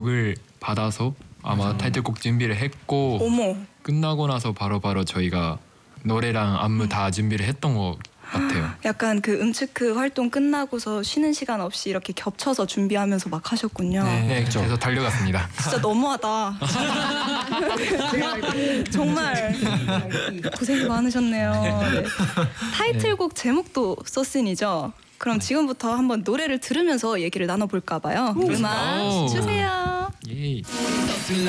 을 받아서 아마 타이틀곡 준비를 했고 어머. 끝나고 나서 바로바로 저희가 노래랑 안무 다 준비를 했던 것 같아요. 약간 그 음츠크 활동 끝나고서 쉬는 시간 없이 이렇게 겹쳐서 준비하면서 막 하셨군요. 네, 그래서 달려갔습니다. 진짜 너무하다. 정말 고생이 많으셨네요. 네. 타이틀곡 제목도 서슨이죠. 그럼 지금부터 한번 노래를 들으면서 얘기를 나눠볼까 봐요. 음악 오. 주세요. 예.